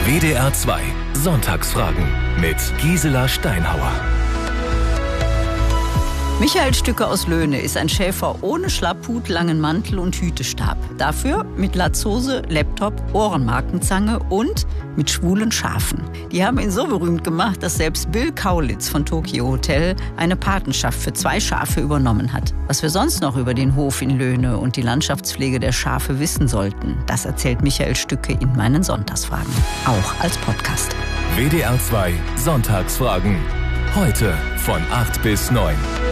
WDR 2 Sonntagsfragen mit Gisela Steinhauer. Michael Stücke aus Löhne ist ein Schäfer ohne Schlapphut, langen Mantel und Hütestab. Dafür mit Latzhose, Laptop, Ohrenmarkenzange und mit schwulen Schafen. Die haben ihn so berühmt gemacht, dass selbst Bill Kaulitz von Tokio Hotel eine Patenschaft für 2 Schafe übernommen hat. Was wir sonst noch über den Hof in Löhne und die Landschaftspflege der Schafe wissen sollten, das erzählt Michael Stücke in meinen Sonntagsfragen. Auch als Podcast. WDR 2 Sonntagsfragen. Heute von 8 bis 9.